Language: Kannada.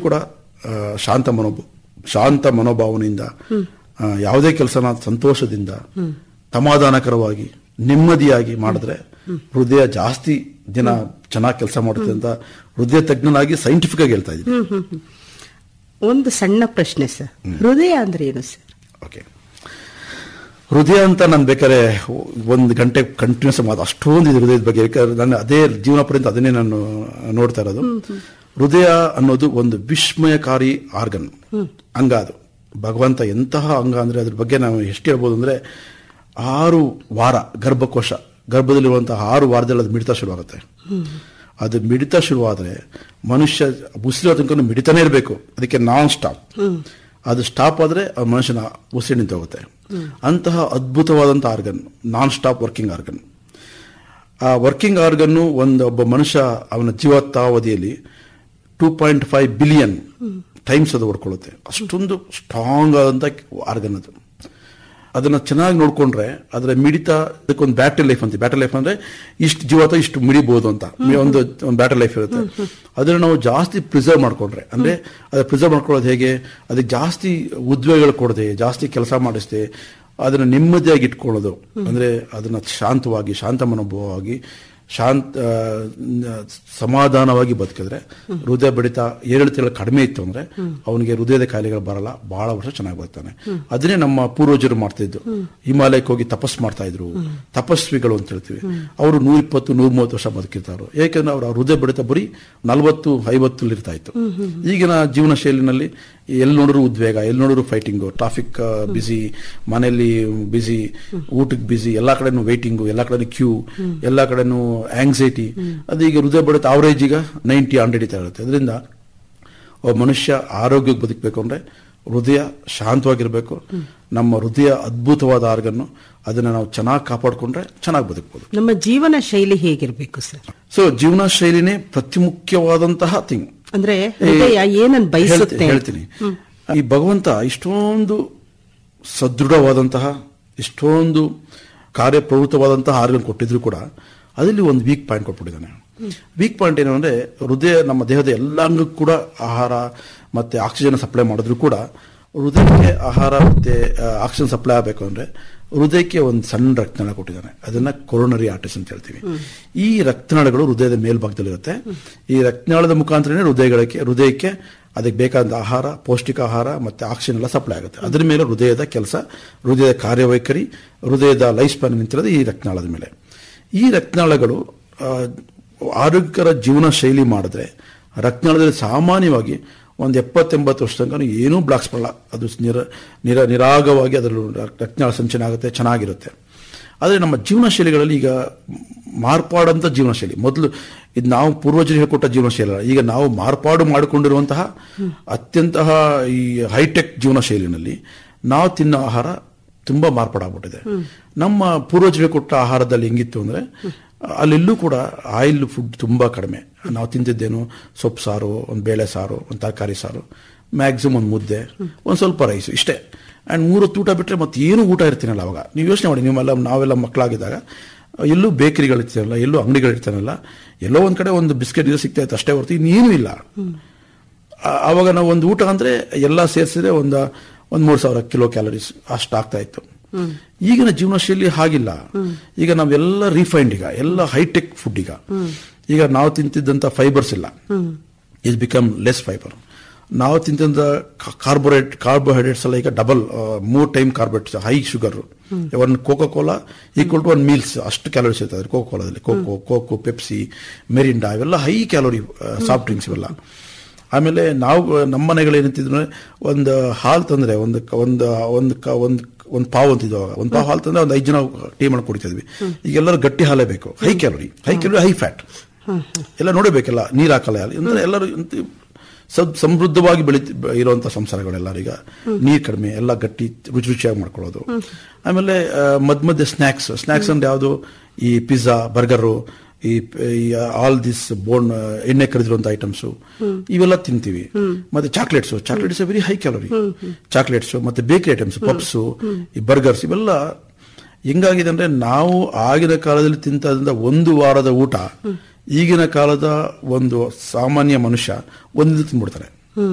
ಕೂಡ ಶಾಂತ ಮನೋಭಾವನೆಯಿಂದ ಯಾವುದೇ ಕೆಲಸನ ಸಂತೋಷದಿಂದ ಸಮಾಧಾನಕರವಾಗಿ ನೆಮ್ಮದಿಯಾಗಿ ಮಾಡಿದ್ರೆ ಹೃದಯ ಜಾಸ್ತಿ ದಿನ ಚೆನ್ನಾಗಿ ಕೆಲಸ ಮಾಡುತ್ತೆ ಅಂತ ಹೃದಯ ತಜ್ಞನಾಗಿ ಸೈಂಟಿಫಿಕ್ ಆಗಿ ಹೇಳ್ತಾ ಇದ್ದೀನಿ. ಒಂದು ಸಣ್ಣ ಪ್ರಶ್ನೆ ಸರ್, ಹೃದಯ ಅಂದ್ರೆ ಏನು ಸರ್? ಓಕೆ, ಹೃದಯ ಅಂತ ನಾನು ಬೇಕಾದ್ರೆ 1 ಗಂಟೆ ಕಂಟಿನ್ಯೂಸ್ ಅಷ್ಟೊಂದು ಇದೆ ಹೃದಯದ ಬಗ್ಗೆ. ನಾನು ಅದೇ ಜೀವನ ಪರ್ಯಂತ ಅದನ್ನೇ ನಾನು ನೋಡ್ತಾ ಇರೋದು. ಹೃದಯ ಅನ್ನೋದು ಒಂದು ವಿಸ್ಮಯಕಾರಿ ಆರ್ಗನ್, ಅಂಗ. ಅದು ಭಗವಂತ ಎಂತಹ ಅಂಗ ಅಂದ್ರೆ ಅದ್ರ ಬಗ್ಗೆ ನಾವು ಎಷ್ಟು ಹೇಳ್ಬೋದು ಅಂದ್ರೆ 6 ವಾರ ಗರ್ಭಕೋಶ, ಗರ್ಭದಲ್ಲಿರುವಂತಹ 6 ವಾರದಲ್ಲಿ ಅದು ಮಿಡಿತ ಶುರುವಾಗುತ್ತೆ. ಅದು ಮಿಡಿತ ಶುರುವಾದ್ರೆ ಮನುಷ್ಯ ಉಸಿರೋ ತನಕ ಮಿಡಿತಾನೆ ಇರಬೇಕು, ಅದಕ್ಕೆ ನಾನ್ ಸ್ಟಾಪ್. ಅದು ಸ್ಟಾಪ್ ಆದ್ರೆ ಆ ಮನುಷ್ಯನ ಉಸಿರು ನಿಂತು ಹೋಗುತ್ತೆ. ಅಂತಹ ಅದ್ಭುತವಾದಂತಹ organ, non stop working organ. ಆ ವರ್ಕಿಂಗ್ ಆರ್ಗನ್ನು ಒಬ್ಬ ಮನುಷ್ಯ ಅವನ ಜೀವಿತಾವಧಿಯಲ್ಲಿ 2.5 ಬಿಲಿಯನ್ ಟೈಮ್ಸ್ ಅದು ಹೊಡ್ಕೊಳ್ಳುತ್ತೆ. ಅಷ್ಟೊಂದು ಸ್ಟ್ರಾಂಗ್ ಆದಂತ ಆರ್ಗನ್ ಅದು. ಅದನ್ನ ಚೆನ್ನಾಗಿ ನೋಡ್ಕೊಂಡ್ರೆ ಅದರ ಮಿಡಿತ, ಅದಕ್ಕೊಂದು ಬ್ಯಾಟರಿ ಲೈಫ್ ಅಂತ. ಬ್ಯಾಟರಿ ಲೈಫ್ ಅಂದ್ರೆ ಇಷ್ಟು ಜೀವತ ಇಷ್ಟು ಮಿಡಿಬಹುದು ಅಂತ ಒಂದು ಬ್ಯಾಟರಿ ಲೈಫ್ ಇರುತ್ತೆ. ಅದನ್ನ ನಾವು ಜಾಸ್ತಿ ಪ್ರಿಸರ್ವ್ ಮಾಡ್ಕೊಂಡ್ರೆ, ಅಂದ್ರೆ ಅದ್ರ ಪ್ರಿಸರ್ವ್ ಮಾಡ್ಕೊಳ್ಳೋದು ಹೇಗೆ, ಅದಕ್ಕೆ ಜಾಸ್ತಿ ಉದ್ವೇಗಗಳು ಕೊಡದೆ, ಜಾಸ್ತಿ ಕೆಲಸ ಮಾಡಿಸ್ದೆ, ಅದನ್ನ ನೆಮ್ಮದಿಯಾಗಿ ಇಟ್ಕೊಳ್ಳೋದು. ಅಂದ್ರೆ ಅದನ್ನ ಶಾಂತವಾಗಿ, ಶಾಂತ ಮನೋಭಾವವಾಗಿ, ಸಮಾಧಾನವಾಗಿ ಬದುಕಿದ್ರೆ ಹೃದಯ ಬಡಿತ 2 ತಿಂಗಳು ಕಡಿಮೆ ಇತ್ತು ಅಂದ್ರೆ ಅವನಿಗೆ ಹೃದಯದ ಕಾಯಿಲೆಗಳು ಬರಲ್ಲ, ಬಹಳ ವರ್ಷ ಚೆನ್ನಾಗಿ ಬರ್ತಾನೆ. ಅದನ್ನೇ ನಮ್ಮ ಪೂರ್ವಜರು ಮಾಡ್ತಿದ್ದು. ಹಿಮಾಲಯಕ್ಕೆ ಹೋಗಿ ತಪಸ್ ಮಾಡ್ತಾ ಇದ್ರು, ತಪಸ್ವಿಗಳು ಅಂತ ಹೇಳ್ತೀವಿ. ಅವರು 120-130 ವರ್ಷ ಬದುಕಿರ್ತಾರು. ಯಾಕಂದ್ರೆ ಅವರ ಹೃದಯ ಬಡಿತ ಬರೀ 40-50 ಇರ್ತಾ ಇತ್ತು. ಈಗಿನ ಜೀವನ ಶೈಲಿನಲ್ಲಿ ಎಲ್ಲಿ ನೋಡಿದ್ರು ಉದ್ವೇಗ, ಎಲ್ಲಿ ನೋಡಿದ್ರು ಫೈಟಿಂಗು, ಟ್ರಾಫಿಕ್ ಬಿಸಿ, ಮನೆಯಲ್ಲಿ ಬಿಸಿ, ಊಟಕ್ಕೆ ಬಿಸಿ, ಎಲ್ಲಾ ಕಡೆನೂ ವೈಟಿಂಗು, ಎಲ್ಲಾ ಕಡೆನೂ ಕ್ಯೂ, ಎಲ್ಲಾ ಕಡೆನೂ ಆಂಗ್ಸೈಟಿ. ಅದೀಗ ಹೃದಯ ಬಡಿತ ಅವರೇಜ್ ಈಗ 90-100 ಇರ್ತಾ ಇರುತ್ತೆ. ಅದರಿಂದ ಒಬ್ಬ ಮನುಷ್ಯ ಆರೋಗ್ಯಕ್ಕೆ ಬದುಕಬೇಕು ಅಂದ್ರೆ ಹೃದಯ ಶಾಂತವಾಗಿರ್ಬೇಕು. ನಮ್ಮ ಹೃದಯ ಅದ್ಭುತವಾದ ಆರ್ಗನ್ನು, ಅದನ್ನ ನಾವು ಚೆನ್ನಾಗಿ ಕಾಪಾಡಿಕೊಂಡ್ರೆ ಚೆನ್ನಾಗಿ ಬದುಕಬಹುದು. ನಮ್ಮ ಜೀವನ ಶೈಲಿ ಹೇಗಿರ್ಬೇಕು ಸರ್? ಸೊ ಜೀವನ ಶೈಲಿನೇ ಪ್ರತಿ ಮುಖ್ಯವಾದಂತಹ ಥಿಂಗ್. ಅಂದ್ರೆ ಹೃದಯ ಏನನ್ನು ಬಯಸುತ್ತೆ ಹೇಳ್ತೀನಿ. ಈ ಭಗವಂತ ಇಷ್ಟೊಂದು ಸದೃಢವಾದಂತಹ, ಇಷ್ಟೊಂದು ಕಾರ್ಯಪ್ರವೃತ್ತವಾದಂತಹ ಆರ್ಗನ್ ಕೊಟ್ಟಿದ್ರು ಕೂಡ ಅದರಲ್ಲಿ ಒಂದು ವೀಕ್ ಪಾಯಿಂಟ್ ಕೊಟ್ಬಿಟ್ಟಿದ್ದಾನೆ. ವೀಕ್ ಪಾಯಿಂಟ್ ಏನು ಅಂದ್ರೆ, ಹೃದಯ ನಮ್ಮ ದೇಹದ ಎಲ್ಲ ಅಂಗಕ್ಕೂ ಕೂಡ ಆಹಾರ ಮತ್ತೆ ಆಕ್ಸಿಜನ್ ಸಪ್ಲೈ ಮಾಡಿದ್ರು ಕೂಡ ಹೃದಯಕ್ಕೆ ಆಹಾರ ಮತ್ತೆ ಆಕ್ಸಿಜನ್ ಸಪ್ಲೈ ಆಗಬೇಕು ಅಂದ್ರೆ ಹೃದಯಕ್ಕೆ ಒಂದು ಸಣ್ಣ ರಕ್ತನಾಳ ಕೊಟ್ಟಿದ್ದಾನೆ. ಅದನ್ನ ಕೊರೋನರಿ ಆರ್ಟರೀಸ್ ಅಂತ ಹೇಳ್ತೀವಿ. ಈ ರಕ್ತನಾಳಗಳು ಹೃದಯದ ಮೇಲ್ಭಾಗದಲ್ಲಿರುತ್ತೆ. ಈ ರಕ್ತನಾಳದ ಮುಖಾಂತರನೇ ಹೃದಯಕ್ಕೆ ಅದಕ್ಕೆ ಬೇಕಾದ ಆಹಾರ, ಪೌಷ್ಟಿಕ ಆಹಾರ ಮತ್ತೆ ಆಕ್ಸಿಜನ್ ಎಲ್ಲ ಸಪ್ಲೈ ಆಗುತ್ತೆ. ಅದರ ಮೇಲೆ ಹೃದಯದ ಕೆಲಸ, ಹೃದಯದ ಕಾರ್ಯವೈಖರಿ, ಹೃದಯದ ಲೈಫ್ ಸ್ಪ್ಯಾನ್ ನಿಂತಿರೋದು ಈ ರಕ್ತನಾಳದ ಮೇಲೆ. ಈ ರಕ್ತನಾಳಗಳು ಆರೋಗ್ಯಕರ ಜೀವನ ಶೈಲಿ ಮಾಡಿದ್ರೆ ರಕ್ತನಾಳದಲ್ಲಿ ಸಾಮಾನ್ಯವಾಗಿ ಒಂದು 70-80 ವರ್ಷ ತನಕ ಏನೂ ಬ್ಲಾಕ್ಸ್ ಬರಲ್ಲ. ಅದು ನಿರಾಗವಾಗಿ ಅದರ ರಕ್ತನಾಳ ಸಂಚಲನ ಆಗುತ್ತೆ, ಚೆನ್ನಾಗಿರುತ್ತೆ. ಆದರೆ ನಮ್ಮ ಜೀವನ ಶೈಲಿಗಳಲ್ಲಿ ಈಗ ಮಾರ್ಪಾಡಂತ ಜೀವನ ಶೈಲಿ, ಮೊದಲು ಇದು ನಾವು ಪೂರ್ವಜರು ಹೇಳಿಕೊಟ್ಟ ಜೀವನ ಶೈಲಿ ಅಲ್ಲ, ಈಗ ನಾವು ಮಾರ್ಪಾಡು ಮಾಡಿಕೊಂಡಿರುವಂತಹ ಅತ್ಯಂತ ಈ ಹೈಟೆಕ್ ಜೀವನ ಶೈಲಿನಲ್ಲಿ ನಾವು ತಿನ್ನೋ ಆಹಾರ ತುಂಬಾ ಮಾರ್ಪಾಡಾಗ್ಬಿಟ್ಟಿದೆ. ನಮ್ಮ ಪೂರ್ವಜರು ಕೊಟ್ಟ ಆಹಾರದಲ್ಲಿ ಹೆಂಗಿತ್ತು ಅಂದ್ರೆ ಅಲ್ಲೆಲ್ಲೂ ಕೂಡ ಆಯಿಲ್ ಫುಡ್ ತುಂಬಾ ಕಡಿಮೆ. ನಾವು ತಿಂತಿದ್ದೇನು ಸೊಪ್ಪು ಸಾರು, ಒಂದು ಬೇಳೆ ಸಾರು, ಒಂದು ತರಕಾರಿ ಸಾರು, ಮ್ಯಾಕ್ಸಿಮಮ್ ಒಂದು ಮುದ್ದೆ, ಒಂದು ಸ್ವಲ್ಪ ರೈಸು, ಇಷ್ಟೇ. ಆ್ಯಂಡ್ 3 ಹೊತ್ತು ಊಟ ಬಿಟ್ಟರೆ ಮತ್ತೆ ಏನು ಊಟ ಇರ್ತೀನಲ್ಲ ಅವಾಗ. ನೀವು ಯೋಚನೆ ಮಾಡಿ, ನಾವೆಲ್ಲ ಮಕ್ಕಳಾಗಿದ್ದಾಗ ಎಲ್ಲೂ ಬೇಕರಿಗಳಿರ್ತಾರಲ್ಲ, ಎಲ್ಲೂ ಅಂಗಡಿಗಳಿರ್ತಾರಲ್ಲ, ಎಲ್ಲೋ ಒಂದು ಕಡೆ ಒಂದು ಬಿಸ್ಕೆಟ್ ಇದು ಸಿಗ್ತಾ ಇತ್ತು ಅಷ್ಟೇ ಹೊರತು ಇನ್ನೇನು ಇಲ್ಲ. ಆವಾಗ ನಾವು ಒಂದು ಊಟ ಅಂದರೆ ಎಲ್ಲ ಸೇರಿಸಿದ್ರೆ ಒಂದು 3,000 ಕಿಲೋ ಕ್ಯಾಲರೀಸ್ ಅಷ್ಟು ಆಗ್ತಾ ಇತ್ತು. ಈಗಿನ ಜೀವನ ಶೈಲಿ ಹಾಗಿಲ್ಲ. ಈಗ ನಾವೆಲ್ಲ ರಿಫೈನ್ಡ್, ಈಗ ಎಲ್ಲ ಹೈಟೆಕ್ ಫುಡ್. ಈಗ ನಾವು ತಿಂತಿದ್ದಂಥ ಫೈಬರ್ಸ್ ಇಲ್ಲ, ಇಸ್ ಬಿಕಮ್ ಲೆಸ್ ಫೈಬರ್. ನಾವು ತಿಂತಿದ್ದ ಕಾರ್ಬೋಹೈಡ್ರೇಟ್ಸ್ ಎಲ್ಲ ಈಗ double 3 time carbohydrates, high sugar. ಒಂದು cocoa Cola equal to 1 meals ಅಷ್ಟು ಕ್ಯಾಲೋರೀಸ್ ಇರ್ತದೆ ಕೋಕೋ ಕೋಲಾದಲ್ಲಿ. ಕೋಕೋ, ಪೆಪ್ಸಿ, ಮೆರಿಂಡಾ ಇವೆಲ್ಲ ಹೈ ಕ್ಯಾಲೋರಿ ಸಾಫ್ಟ್ ಡ್ರಿಂಕ್ಸ್ ಇವೆಲ್ಲ. ಆಮೇಲೆ ನಾವು ನಮ್ಮ ಮನೆಗಳು ಏನಂತಿದ್ರು, ಒಂದು ಹಾಲು ತಂದ್ರೆ ಒಂದು ಪಾವ್ ಅಂತಿದ್ವು. ಒಂದು ಪಾವ್ ಹಾಲು ತಂದ್ರೆ ಒಂದು 5 ಜನ ಟೀ ಮಾಡಿ ಕುಡಿತಿದ್ವಿ. ಈಗ ಎಲ್ಲರೂ ಗಟ್ಟಿ ಹಾಲೇ ಬೇಕು, ಹೈ ಕ್ಯಾಲೋರಿ, ಹೈ ಫ್ಯಾಟ್ ಎಲ್ಲ ನೋಡಬೇಕಲ್ಲ, ನೀರು ಹಾಕಲ್ಲ ಅಂದ್ರೆ ಎಲ್ಲರೂ ಸಮೃದ್ಧವಾಗಿ ಇರುವಂತಹ ಸಂಸಾರಗಳೆಲ್ಲರೂ ಈಗ ನೀರು ಕಡಿಮೆ, ಎಲ್ಲ ಗಟ್ಟಿ ರುಚಿಯಾಗಿ ಮಾಡ್ಕೊಳ್ಳೋದು. ಆಮೇಲೆ ಮಧ್ಯೆ ಸ್ನ್ಯಾಕ್ಸ್ ಅಂದ್ರೆ ಯಾವುದು, ಈ ಪಿಜ್ಜಾ, ಬರ್ಗರು, ಈ ಆಲ್ ದಿಸ್ ಎಣ್ಣೆ ಕರೆದಿರುವಂತಹ ಐಟಮ್ಸು ಇವೆಲ್ಲ ತಿಂತೀವಿ. ಮತ್ತೆ chocolates very high calorie. Chocolates ಮತ್ತೆ ಬೇಕರಿ ಐಟಮ್ಸ್, ಪಪ್ಸು, ಈ ಬರ್ಗರ್ಸ್ ಇವೆಲ್ಲ ಹೆಂಗಾಗಿದೆ ಅಂದ್ರೆ, ನಾವು ಆಗಿನ ಕಾಲದಲ್ಲಿ ತಿಂತದಿಂದ 1 ವಾರದ ಊಟ ಈಗಿನ ಕಾಲದ ಒಂದು ಸಾಮಾನ್ಯ ಮನುಷ್ಯ ಒಂದು ತಿಂದ್ಬಿಡ್ತಾರೆ.